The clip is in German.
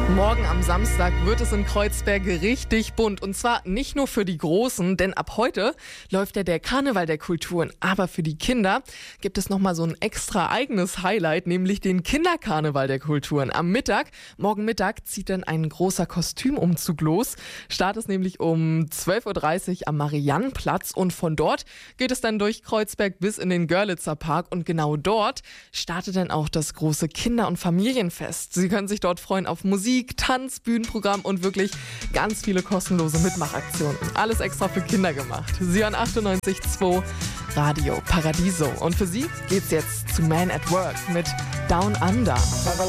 Morgen am Samstag wird es in Kreuzberg richtig bunt. Und zwar nicht nur für die Großen, denn ab heute läuft ja der Karneval der Kulturen. Aber für die Kinder gibt es nochmal so ein extra eigenes Highlight, nämlich den Kinderkarneval der Kulturen. Morgen Mittag, zieht dann ein großer Kostümumzug los. Start ist nämlich um 12:30 Uhr am Mariannenplatz. Und von dort geht es dann durch Kreuzberg bis in den Görlitzer Park. Und genau dort startet dann auch das große Kinder- und Familienfest. Sie können sich dort freuen auf Musik, Tanz, Bühnenprogramm und wirklich ganz viele kostenlose Mitmachaktionen. Alles extra für Kinder gemacht. Sie hören 98.2 Radio Paradiso. Und für Sie geht's jetzt zu Man at Work mit Down Under.